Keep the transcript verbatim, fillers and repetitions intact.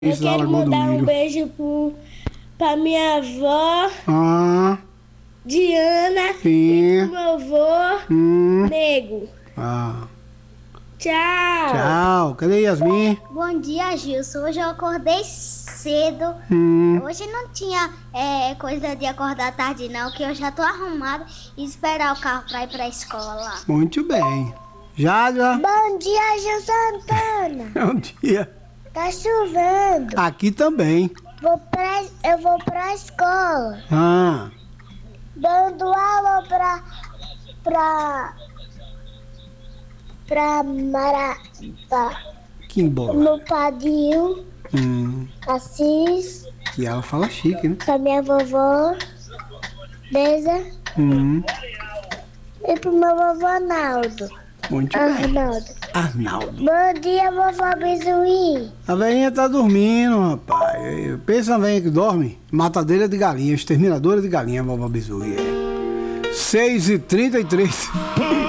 Eu Isso, da quero Lagoa do mandar um Milho. beijo pro, pra minha avó, Ah, Diana, e sim. pro meu avô, Hum. Nego. Ah. Tchau! Tchau. Cadê Yasmin? Bom dia, Gilson. Hoje eu acordei cedo. Hum. Hoje não tinha é, coisa de acordar tarde, não, que eu já tô arrumada e esperar o carro pra ir pra escola. Muito bem. Jádua. Bom dia, Gil Santana! Bom dia. Tá chovendo. Aqui também. Vou pra, eu vou pra escola. Ah. Dando aula pra. pra. pra Mara. Pra, Que bola. no Padil, Hum. Assis, E ela fala chique, né? pra minha vovó, Deza, Hum. e pro meu vovô Arnaldo. Muito bem. Arnaldo. Arnaldo. Bom dia, vovó Bizuí. A velhinha tá dormindo, rapaz. Pensa na velhinha que dorme. Matadeira de galinha, exterminadora de galinha, vovó Bizuí. É. seis e trinta e três.